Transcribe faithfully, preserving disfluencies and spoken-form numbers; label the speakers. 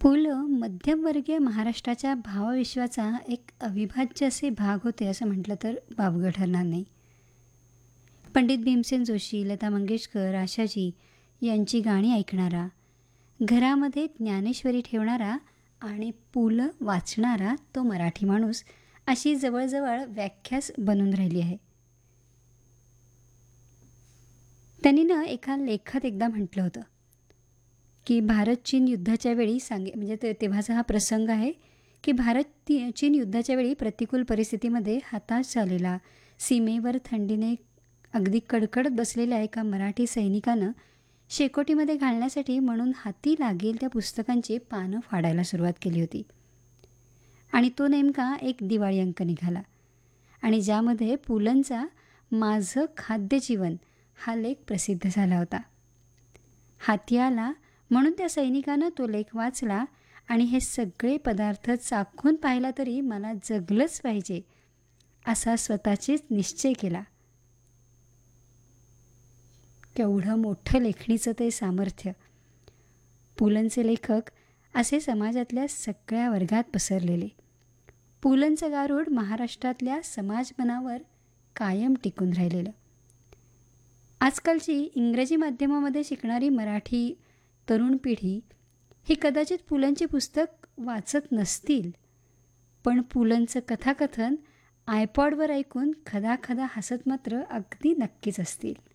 Speaker 1: पु ल मध्यमवर्गीय महाराष्ट्राच्या भावविश्वाचा एक अविभाज्य असे भाग होते असं म्हटलं तर वावगं ठरणार नाही. पंडित भीमसेन जोशी, लता मंगेशकर, आशाजी यांची गाणी ऐकणारा, घरामध्ये ज्ञानेश्वरी ठेवणारा आणि पु ल वाचणारा तो मराठी माणूस अशी जवळजवळ व्याख्याच बनून राहिली आहे. त्यांनी ना एका लेखात एकदा म्हटलं होतं की भारत चीन युद्धाच्या वेळी सांगे म्हणजे ते तेव्हाचा हा प्रसंग आहे की भारत ती चीन युद्धाच्या वेळी प्रतिकूल परिस्थितीमध्ये हताश झालेला, सीमेवर थंडीने अगदी कडकडत बसलेल्या एका मराठी सैनिकानं शेकोटीमध्ये घालण्यासाठी म्हणून हाती लागेल त्या पुस्तकांची पानं फाडायला सुरुवात केली होती. आणि तो नेमका एक दिवाळी अंक निघाला आणि ज्यामध्ये पुलंचा माझं खाद्यजीवन हा लेख प्रसिद्ध झाला होता. हाती आला म्हणून त्या सैनिकानं तो लेख वाचला आणि हे सगळे पदार्थ चाखून पाहिला तरी मला जगलंच पाहिजे असा स्वतःचीच निश्चय केला. केवढं मोठं लेखणीचं ते सामर्थ्य. पुलंचे लेखक असे समाजातल्या सगळ्या वर्गात पसरलेले. पुलंचं गारूड महाराष्ट्रातल्या समाजमनावर कायम टिकून राहिलेलं. आजकालची इंग्रजी माध्यमामध्ये शिकणारी मराठी तरुण पिढी ही कदाचित पुलंची पुस्तक वाचत नसतील, पण पुलंचं कथाकथन आयपॉडवर ऐकून खदाखदा हसत मात्र अगदी नक्कीच असतील.